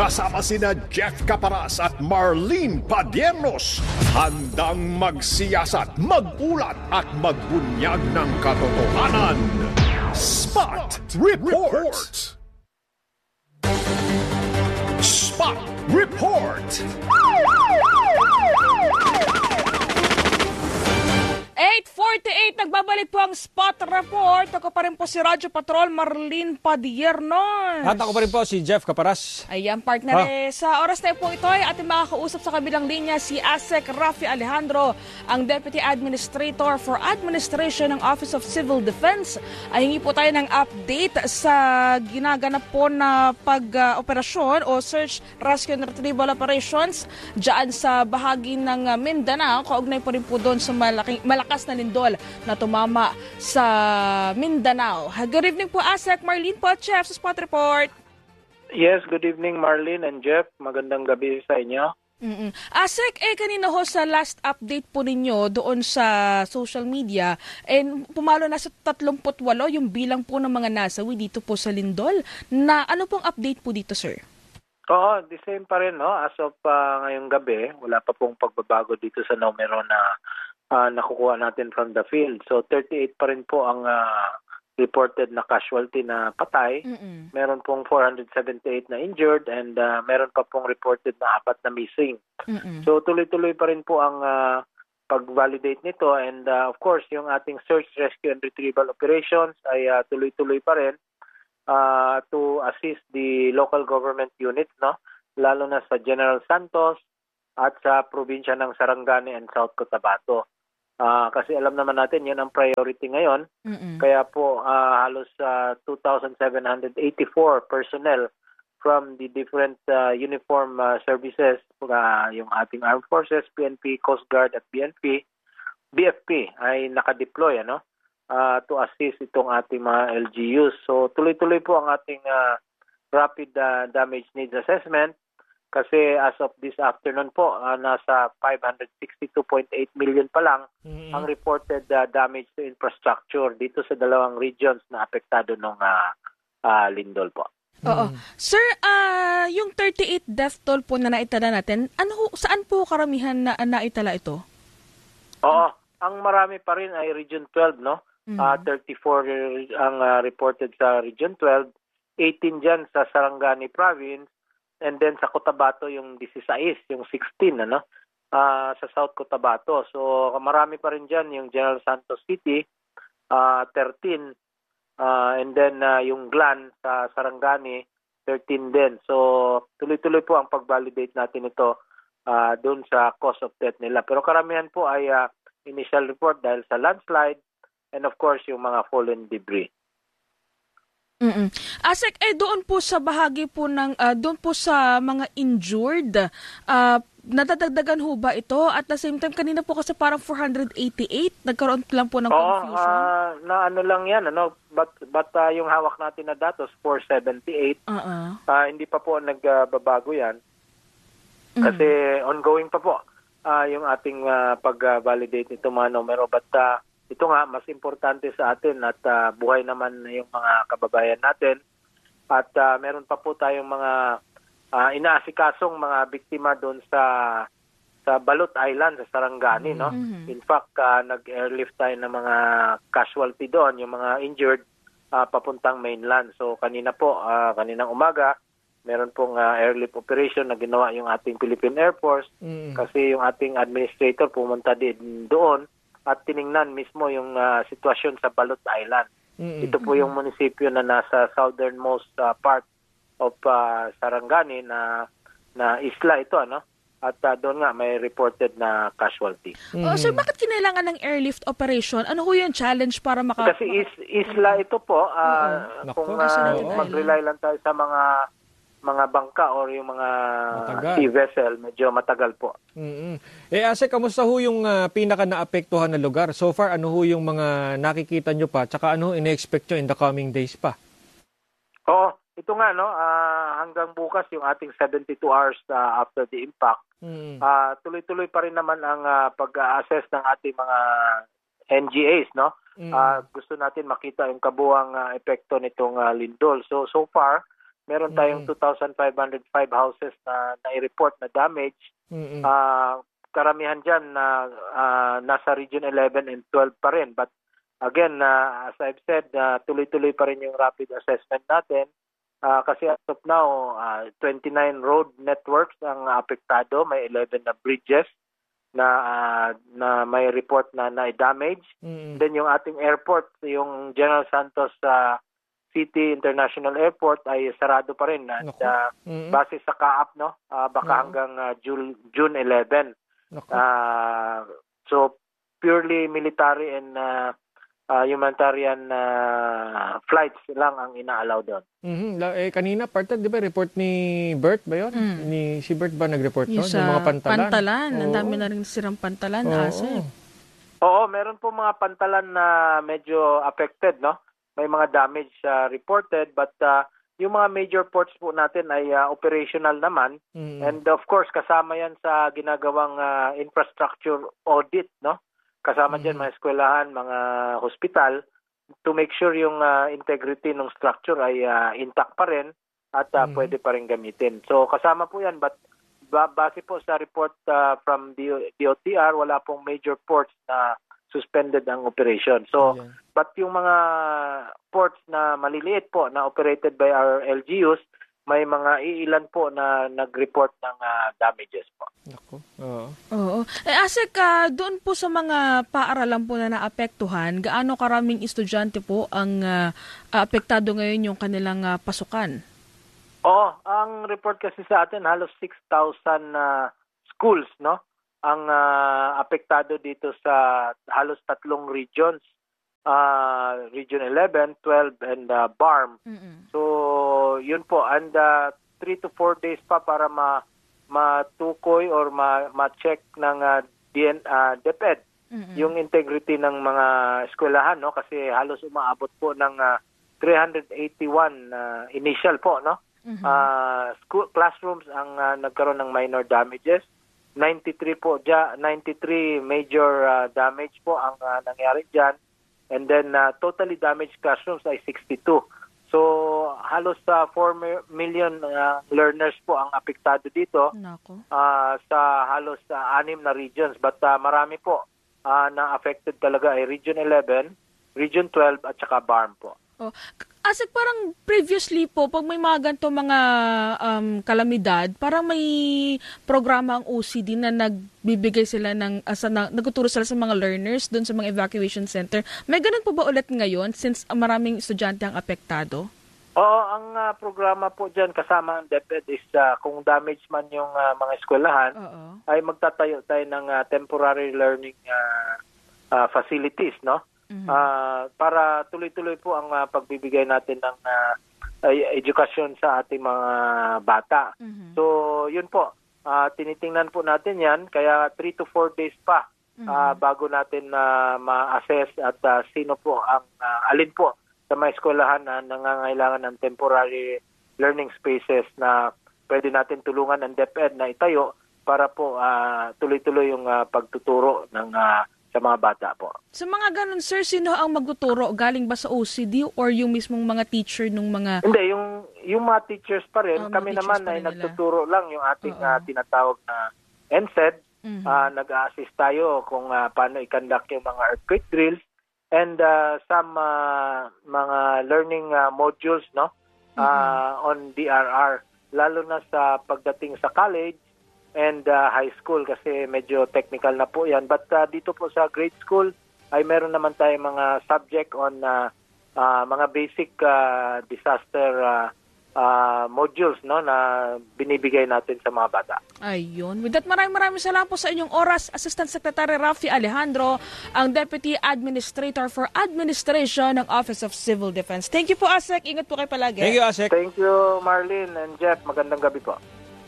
kasama sina Jeff Caparas at Marlene Padiernos, handang magsiyasat, magulat at magbunyag ng katotohanan. Spot Report! Spot Report! 8:48, nagbabalik po ang Spot Report. Ako pa rin po si Radyo Patrol, Marlene Padiernos. At ako pa rin po si Jeff Caparas. Ayan, partner. Sa oras na po ito ay ating makakausap sa kabilang linya si ASEC Rafi Alejandro, ang Deputy Administrator for Administration ng Office of Civil Defense. Ay hingi po tayo ng update sa ginaganap po na pag-operasyon o Search, Rescue and Retrieval Operations dyan sa bahagi ng Mindanao. Kaugnay po rin po doon sa malakas na lindol na tumama sa Mindanao. Good evening po, ASEC. Marlene po, Jeff, sa Spot Report. Yes, good evening Marlene and Jeff. Magandang gabi sa inyo. ASEC, kanina ho sa last update po ninyo doon sa social media, pumalo na sa 38 yung bilang po ng mga nasawi dito po sa lindol. Na ano pong update po dito, sir? Oo, the same pa rin, no? As of ngayong gabi, wala pa pong pagbabago dito sa numero na nakukuha natin from the field. So 38 pa rin po ang reported na casualty na patay. Meron pong 478 na injured and meron pa pong reported na 4 na missing. So tuloy-tuloy pa rin po ang pag-validate nito and of course yung ating search, rescue and retrieval operations ay tuloy-tuloy pa rin to assist the local government units, no? Lalo na sa General Santos at sa probinsya ng Sarangani and South Cotabato. Kasi alam naman natin, yun ang priority ngayon. Kaya po halos 2,784 personnel from the different uniform services, yung ating Armed Forces, PNP, Coast Guard at BFP ay nakadeploy to assist itong ating mga LGUs. So tuloy-tuloy po ang ating rapid damage needs assessment. Kasi as of this afternoon po, nasa 562.8 million pa lang ang reported damage to infrastructure dito sa dalawang regions na apektado ng lindol po. Oo. Sir, yung 38 death toll po na naitala natin, saan po karamihan na naitala ito? Oo. Ang marami pa rin ay Region 12, no? 34 ang reported sa Region 12, 18 dyan sa Sarangani Province, and then sa Cotabato yung 16, yung 16 sa South Cotabato. So marami pa rin diyan yung General Santos City, 13 and then yung Glan sa Sarangani 13 din. So tuloy-tuloy po ang pag-validate natin ito doon sa cause of death nila. Pero karamihan po ay initial report dahil sa landslide and of course yung mga fallen debris. ASEC, doon po sa bahagi po ng, doon po sa mga injured, nadadagdagan ho ba ito? At the same time, kanina po kasi parang 488, nagkaroon lang po ng confusion. Na ano lang yan, but yung hawak natin na datos, 478, hindi pa po nagbabago yan. Kasi ongoing pa po yung ating pag-validate nito mga numero, but ito nga, mas importante sa atin at buhay naman yung mga kababayan natin. At meron pa po tayong mga inaasikasong mga biktima doon sa Balot Island, sa Sarangani. No? In fact, nag-airlift tayo ng mga casualty doon, yung mga injured papuntang mainland. So kanina po, kaninang umaga, meron pong airlift operation na ginawa yung ating Philippine Air Force kasi yung ating administrator pumunta din doon at tiningnan mismo yung sitwasyon sa Balot Island. Ito po yung munisipyo na nasa southernmost part of Sarangani na isla ito, At doon nga may reported na casualty. Sir, bakit kinailangan ng airlift operation? Ano ho yung challenge para Kasi isla ito po, kung mag-rely lang tayo sa mga bangka or yung mga sea vessel, medyo matagal po. ASEC, kamusta ho yung pinaka naapektuhan na lugar? So far, ano ho yung mga nakikita nyo pa? Tsaka ano ina-expect nyo in the coming days pa? Oo, ito nga, hanggang bukas yung ating 72 hours after the impact. Tuloy-tuloy pa rin naman ang pag-assess ng ating mga NGAs, Gusto natin makita yung kabuang epekto nitong lindol. So far, Meron tayong 2,505 houses na nai-report na damage. Karamihan dyan na nasa Region 11 and 12 pa rin. But again, as I've said, tuloy-tuloy pa rin yung rapid assessment natin. Kasi as of now, 29 road networks ang apektado. May 11 na bridges na may report na damage. Then yung ating airport, yung General Santos City International Airport ay sarado pa rin. And, base sa CAAP, no? Baka hanggang June 11. So purely military and humanitarian flights lang ang ina-allow doon. Kanina, partner, di ba, report ni Bert ba yun? Si Bert ba nag-report doon? Yung mga pantalan? Ang dami na rin sirang pantalan. Oo, meron po mga pantalan na medyo affected, no? May mga damage reported, but yung mga major ports po natin ay operational naman. And of course, kasama yan sa ginagawang infrastructure audit, no? Kasama dyan mga eskwelahan, mga hospital, to make sure yung integrity ng structure ay intact pa rin at pwede pa rin gamitin. So kasama po yan, but base po sa report from DOTR, wala pong major ports na suspended ang operation. So, but yung mga ports na maliliit po na operated by our LGUs, may mga iilan po na nag-report ng damages po. Oo. Asek, doon po sa mga paaralan po na naapektuhan, gaano karaming estudyante po ang apektado ngayon yung kanilang pasukan? Oo, ang report kasi sa atin halos 6,000 schools, no? Ang apektado dito sa halos 3 regions, Region 11, 12, and BARM. So, yun po. And 3 to 4 days pa para matukoy or ma-check ng DepEd yung integrity ng mga eskwelahan, no? Kasi halos umaabot po ng 381 initial po, no? School classrooms ang nagkaroon ng minor damages. 93 major damage po ang nangyari dyan. And then totally damaged classrooms ay 62. So halos 4 million learners po ang apektado dito sa halos 6 na regions. But marami po na affected talaga ay Region 11, Region 12 at saka BARM po. Asik, parang previously po, pag may mga ganito mga kalamidad, parang may programa ang OCD na nagbibigay sila nagtuturo sila sa mga learners doon sa mga evacuation center. May ganun po ba ulit ngayon since maraming estudyante ang apektado? Oo, ang programa po dyan kasama ang DepEd is kung damage man yung mga eskwelahan, ay magtatayo tayo ng temporary learning facilities, no? Para tuloy-tuloy po ang pagbibigay natin ng edukasyon sa ating mga bata. So, yun po. Tinitingnan po natin yan. Kaya 3 to 4 days pa bago natin ma-assess at sino po ang alin po sa mga eskwelahan na nangangailangan ng temporary learning spaces na pwede natin tulungan ng DepEd na itayo para po tuloy-tuloy yung pagtuturo ng sa mga bata po. Sa mga ganun, sir, sino ang magtuturo? Galing ba sa OCD or yung mismong mga teacher nung mga... Hindi, yung mga teachers pa rin. Kami naman ay nagtuturo lang yung ating tinatawag na NSED. Nag-a-assist tayo kung paano i-conduct yung mga earthquake drills and some mga learning modules, no, on DRR. Lalo na sa pagdating sa college and high school kasi medyo technical na po yan. But dito po sa grade school ay meron naman tayong mga subject on mga basic disaster modules, no, na binibigay natin sa mga bata. Ayun. With that, maraming salamat po sa inyong oras, Assistant Secretary Rafi Alejandro, ang Deputy Administrator for Administration ng Office of Civil Defense. Thank you po, Asek. Ingat po kayo palagi. Thank you, Asek. Thank you, Marlene and Jeff. Magandang gabi po.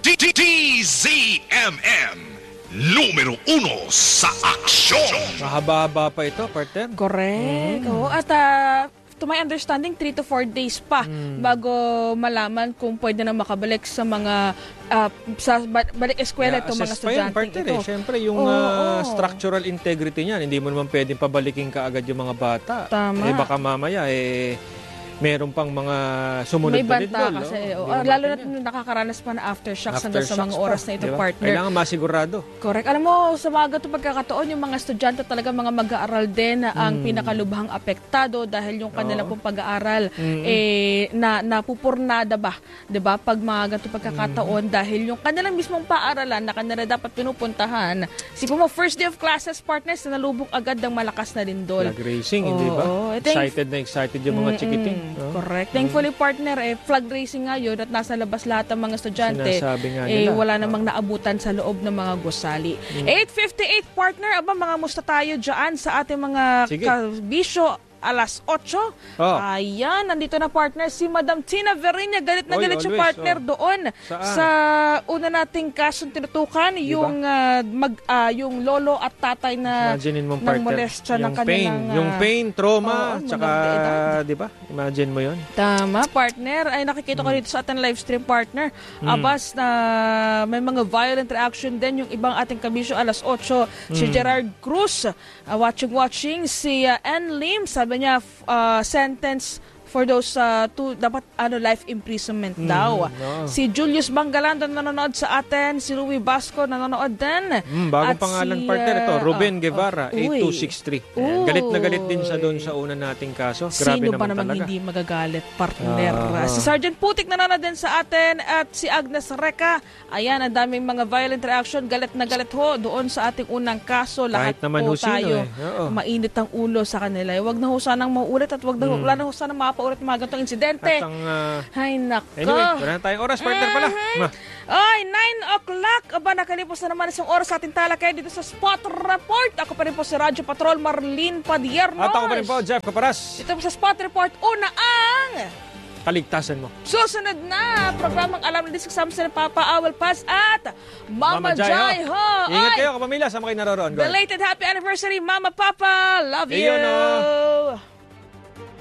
DZMM numero 1 sa aksyon. Mahaba-haba pa ito, partner. Correct. Oo. At to my understanding, 3 to 4 days pa bago malaman kung pwede na makabalik sa mga sa balik eskwela itong mga estudyante ito. Siyempre, yung structural integrity niyan, hindi mo naman pwedeng pabalikin ka agad yung mga bata. Tama. Baka mamaya, meron pang mga sumunod May na banta lindol. kasi. Hindi Lalo na natin yan. nakakaranas pa na aftershocks hanggang sa mga Aftershocks oras pa, na ito, diba? partner. Kailangan masigurado. Correct. Alam mo, sa mga ganito pagkakataon, yung mga estudyante talaga mga mag-aaral din na ang pinakalubhang apektado dahil yung kanilang pong pag-aaral napupurnada ba? 'Di ba? Pag mga ganito pagkakataon dahil yung kanilang mismong paaralan na kanila dapat pinupuntahan. Sipo mo, first day of classes, partners, na nalubog agad ng malakas na lindol. Flag racing, hindi ba? Excited yung mga chikiting. Correct. Thankfully, partner, flag racing nga yun at nasa labas lahat ng mga estudyante. Sinasabi nga nila. Wala namang naabutan sa loob ng mga gusali. 8:58, partner. Aba, mga musta tayo dyan sa ating mga kabisyo. Alas 8. Ayan, nandito na, partner, si Madam Tina Verinia. Galit na galit siya, partner, doon. Saan? Sa una nating kasong tinutukan, diba? Yung lolo at tatay na nang molestya ng kanilang... Yung pain, trauma, tsaka, di ba? Imagine mo yun. Tama, partner. Ay, nakikita ko dito sa ating live stream, partner. Abas na may mga violent reaction din yung ibang ating kabisyo. Alas 8. Si Gerard Cruz, watching. Si Ann Lim, sabi niya, sentence for those dapat life imprisonment daw. Si Julius Bangalando nanonood sa atin, si Louie Basco nanonood din. Bagong pangalan, partner ito, Ruben Guevara, 8263. Galit na galit din siya doon sa una nating kaso. Grabe Sino naman pa naman talaga. hindi magagalit, partner? Si Sergeant Putik nanonood din sa atin at si Agnes Reca. Ayan, ang daming mga violent reaction. Galit na galit ho doon sa ating unang kaso. Lahat naman po tayo. Mainit ang ulo sa kanila. Huwag na ho sanang maulit at wala na ho sanang mapaulit mga ganitong insidente. At ang, ay, nako. Anyway, wala na tayong oras, partner pala. Ay, 9 o'clock. Aba, nakalipos na naman isang oras sa ating talakay dito sa Spot Report. Ako pa rin po si Radyo Patrol Marlene Padiernos. At ako pa rin po, Jeff Caparas. Ito po sa Spot Report, una ang... Kaligtasan mo. Susunod na programang Alam na Disc Samson, Papa Awal Pass at Mama Jai ho. Ingat kayo, kapamilya, sa mga kayo naroroon. Belated happy anniversary, Mama Papa. Love you.